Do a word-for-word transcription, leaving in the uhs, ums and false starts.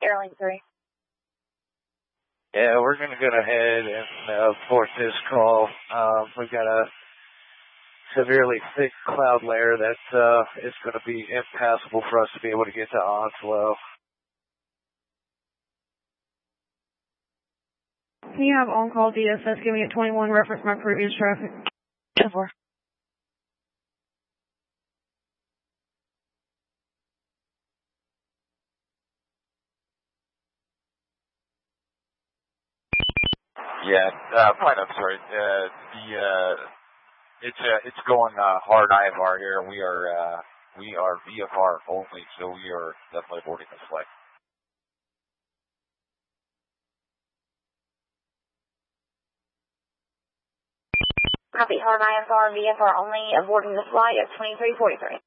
Airlane three. Yeah, we're going to go ahead and uh, port this call. Um, we've got a severely thick cloud layer that uh, is going to be impassable for us to be able to get to Onslow. You have on-call D S S giving it twenty-one, reference my previous traffic. ten four. Yeah, uh, fine, I'm sorry. Uh, the, uh, it's, uh, it's going, uh, hard I F R here. We are, uh, we are V F R only, so we are definitely boarding this flight. Copy, hard I F R, V F R only, avoiding the flight at twenty-three forty-three.